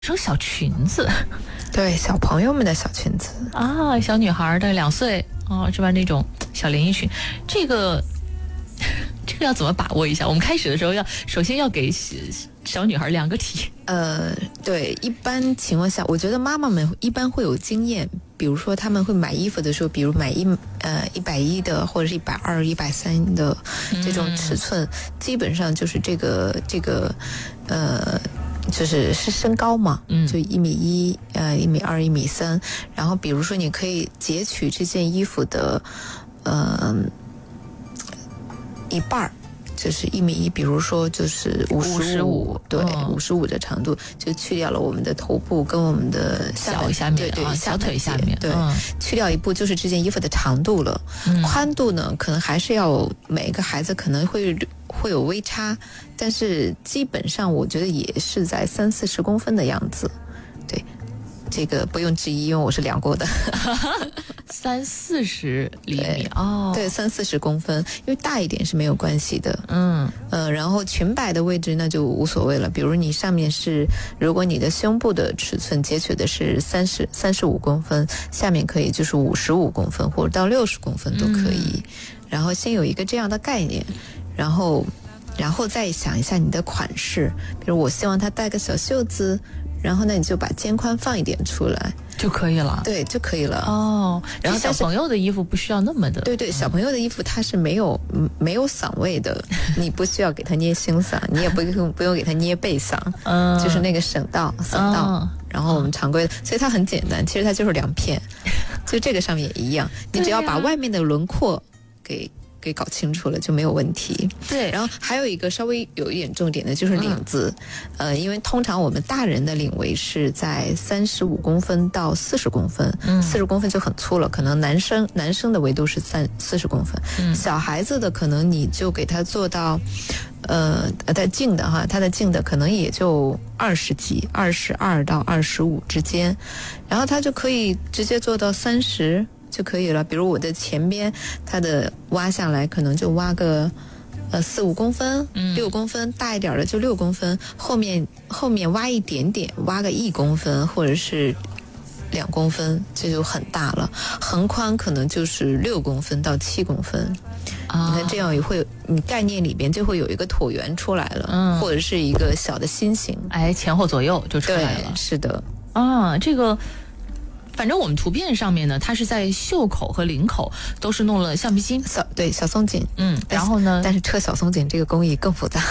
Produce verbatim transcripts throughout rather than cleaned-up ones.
说小裙子， 对，小朋友们的小裙子啊，小女孩的两岁啊，是吧？那种小连衣裙，这个这个要怎么把握一下？我们开始的时候要首先要给小女孩量个体。 呃，对，一般情况下，我觉得妈妈们一般会有经验，比如说他们会买衣服的时候，比如买一呃一百一的或者是一百二、一百三的这种尺寸，嗯、基本上就是这个这个呃。就是是身高嘛，嗯，就一米一，呃，一米二，一米三。然后比如说，你可以截取这件衣服的，呃，一半儿，就是一米一，比如说就是五十五，对，五十五的长度，就去掉了我们的头部跟我们的小下面， 对对， 啊、小腿下面， 对，嗯、去掉一步就是这件衣服的长度了。嗯、宽度呢，可能还是要每个孩子可能会。会有微差，但是基本上我觉得也是在三四十公分的样子。对，这个不用质疑，因为我是量过的。 三四十厘米哦， 对，三四十公分，因为大一点是没有关系的。 嗯呃，然后裙摆的位置那就无所谓了，比如你上面是，如果你的胸部的尺寸截取的是三十三十五公分，下面可以就是五十五公分或者到六十公分都可以。嗯、然后先有一个这样的概念。然后，然后再想一下你的款式，比如我希望它带个小袖子，然后呢你就把肩宽放一点出来就可以了。 对，就可以了。 哦，然后小朋友的衣服不需要那么的。 对对，小朋友的衣服它是没有、嗯、没有嗓位的，你不需要给他捏胸嗓，你也不用不用给他捏背嗓，嗯，就是那个省道嗓道。嗯、然后我们常规的，所以它很简单，其实它就是两片，就这个上面也一样，你只要把外面的轮廓给。给搞清楚了就没有问题。 对， 然后还有一个稍微有一点重点的就是领子，嗯、呃，因为通常我们大人的领围是在三十五公分到四十公分，嗯，四十公分就很粗了，可能男生男生的围度是三四十公分，嗯，小孩子的可能你就给他做到，呃，他净的哈，他的净的可能也就二十几，二十二到二十五之间，然后他就可以直接做到三十。就可以了，比如我的前边，它的挖下来可能就挖个，呃四五公分，六公分，大一点的就六公分，后面后面挖一点点，挖个一公分或者是两公分，这就很大了。横宽可能就是六公分到七公分，啊、你看这样也会，你概念里边就会有一个椭圆出来了，嗯，或者是一个小的心形， 哎，前后左右就出来了。 是的， 啊，这个。反正我们图片上面呢，它是在袖口和领口都是弄了橡皮筋， 小对小松紧， 嗯，然后呢， 但是车小松紧这个工艺更复杂，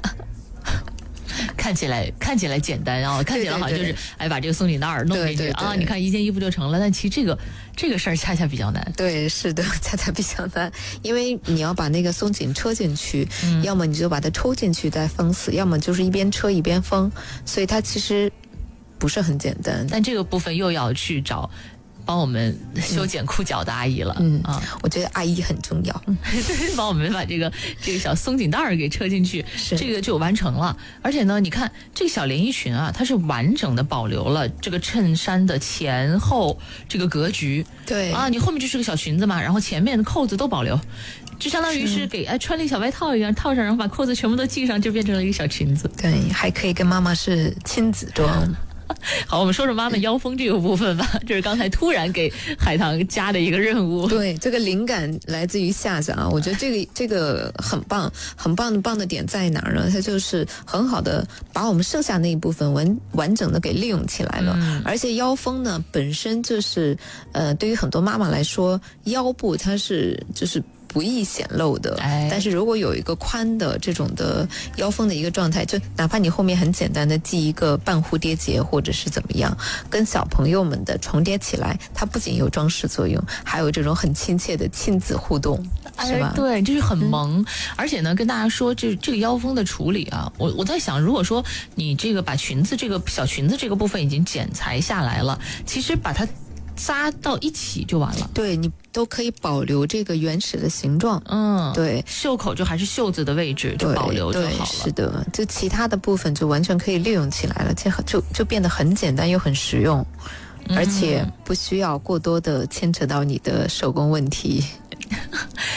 看起来看起来简单啊，看起来好像就是哎把这个松紧带儿弄进去啊，你看一件衣服就成了，但其实这个这个事儿恰恰比较难。 对，是的，恰恰比较难，因为你要把那个松紧车进去，嗯、要么你就把它抽进去再封死，要么就是一边车一边封，所以它其实。不是很简单， 但这个部分又要去找帮我们修剪裤脚的阿姨了。 嗯啊，我觉得阿姨很重要， 对，帮我们把这个这个小松紧带儿给车进去，这个就完成了。而且呢，你看这个小连衣裙啊，它是完整的保留了这个衬衫的前后这个格局。 对啊，你后面就是个小裙子嘛，然后前面的扣子都保留。就相当于是给哎穿了一个小外套一样套上，然后把扣子全部都系上，就变成了一个小裙子。 对，还可以跟妈妈是亲子装。 好，我们说说妈妈腰封这个部分吧，这是刚才突然给海棠加的一个任务。 对，这个灵感来自于夏长，我觉得这个这个很棒，很棒的棒的点在哪儿呢？它就是很好的把我们剩下那一部分完完整的给利用起来了。嗯、而且腰封呢本身就是呃，对于很多妈妈来说，腰部它是就是不易显露的，哎、但是如果有一个宽的这种的腰封的一个状态，就哪怕你后面很简单的系一个半蝴蝶结或者是怎么样，跟小朋友们的重叠起来，它不仅有装饰作用，还有这种很亲切的亲子互动，是吧？ 哎、对，就是很萌、嗯。而且呢，跟大家说，这这个腰封的处理啊，我我在想，如果说你这个把裙子这个小裙子这个部分已经剪裁下来了，其实把它扎到一起就完了。 对，你都可以保留这个原始的形状。 嗯， 对， 袖口就还是袖子的位置就保留就好了。 是的，就其他的部分就完全可以利用起来了，就就就变得很简单又很实用，而且不需要过多的牵扯到你的手工问题。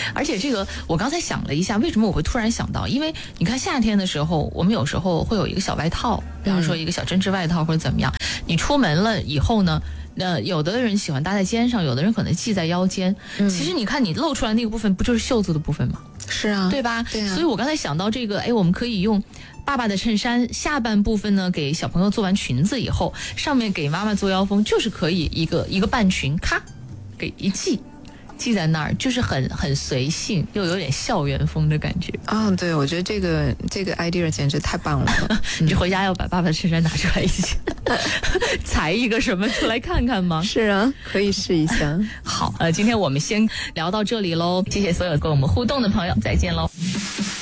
而且这个我刚才想了一下，为什么我会突然想到？因为你看夏天的时候，我们有时候会有一个小外套，比方说一个小针织外套或者怎么样。你出门了以后呢，呃，有的人喜欢搭在肩上，有的人可能系在腰间。嗯、其实你看你露出来那个部分，不就是袖子的部分吗？ 是啊， 对吧？ 对啊。 所以我刚才想到这个，哎，我们可以用爸爸的衬衫下半部分呢，给小朋友做完裙子以后，上面给妈妈做腰封，就是可以一个一个半裙，咔，给一系。系在那儿就是很很随性，又有点校园风的感觉。 嗯，对，我觉得这个这个 idea 简直太棒了。 你就回家要把爸爸的衬衫拿出来一起裁一个什么出来看看吗？ 是啊，可以试一下。 好，呃，今天我们先聊到这里喽，谢谢所有跟我们互动的朋友，再见喽。